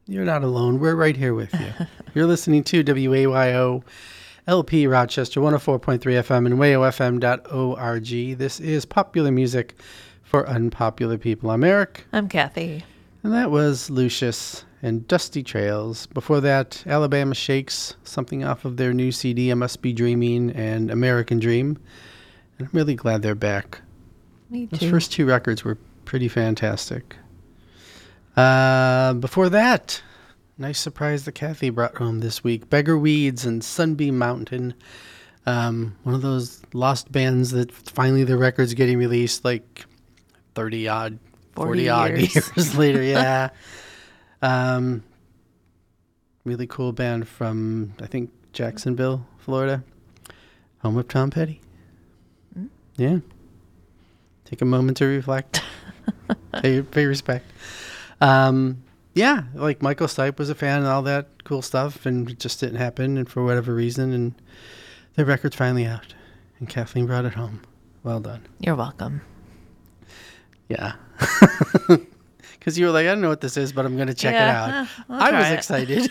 You're not alone. We're right here with you. You're listening to WAYO LP Rochester 104.3 FM and wayofm.org. This is Popular Music for Unpopular People. I'm Eric. I'm Kathy. And that was Lucius and Dusty Trails. Before that, Alabama Shakes, something off of their new CD, I Must Be Dreaming, and American Dream. And I'm really glad they're back. Me too. Those first two records were pretty fantastic. Before that, nice surprise that Kathy brought home this week. Beggar Weeds and Sunbeam Mountain. One of those lost bands that finally the record's getting released like 40 odd years later. Yeah. Really cool band from, I think, Jacksonville, Florida. Home of Tom Petty. Mm. Yeah. Take a moment to reflect. pay respect. Yeah, like Michael Stipe was a fan and all that cool stuff, and it just didn't happen, and for whatever reason, and the record's finally out, and Kathleen brought it home. Well done. You're welcome. Yeah. Because you were like, I don't know what this is, but I'm going to check it out. I was excited.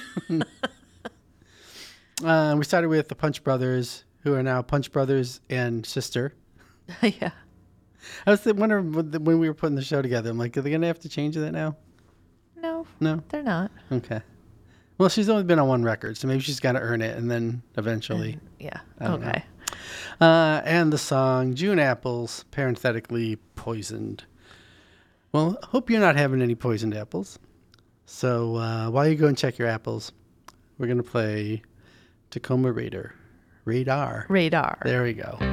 We started with the Punch Brothers, who are now Punch Brothers and Sister. Yeah. I was wondering when we were putting the show together, I'm like, are they going to have to change that now? No, they're not. Okay. Well, she's only been on one record, so maybe she's got to earn it, and then eventually. Yeah. Okay. And the song June Apples, parenthetically Poisoned. Well, hope you're not having any poisoned apples. So while you go and check your apples, we're going to play Tacoma Radar. There we go.